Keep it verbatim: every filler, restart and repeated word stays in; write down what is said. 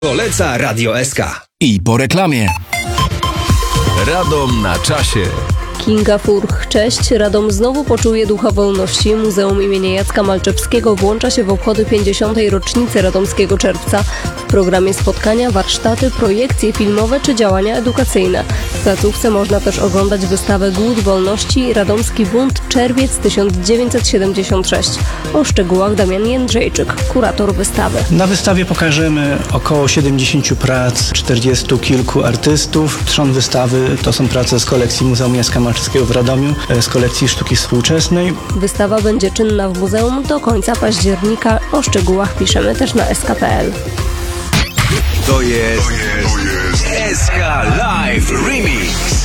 Poleca Radio S K. I po reklamie. Radom na czasie. Kinga Furch, cześć. Radom znowu poczuje ducha wolności. Muzeum imienia Jacka Malczewskiego włącza się w obchody pięćdziesiątej rocznicy Radomskiego Czerwca. W programie spotkania, warsztaty, projekcje filmowe czy działania edukacyjne. W placówce można też oglądać wystawę Głód Wolności, Radomski Bunt, Czerwiec tysiąc dziewięćset siedemdziesiąt sześć. O szczegółach Damian Jędrzejczyk, kurator wystawy. Na wystawie pokażemy około siedemdziesięciu prac, czterdziestu kilku artystów. Trzon wystawy to są prace z kolekcji Muzeum Jacka Malczewskiego w Radomiu, z kolekcji sztuki współczesnej. Wystawa będzie czynna w muzeum do końca października. O szczegółach piszemy też na s k kropka p l. To jest S K Live Remix.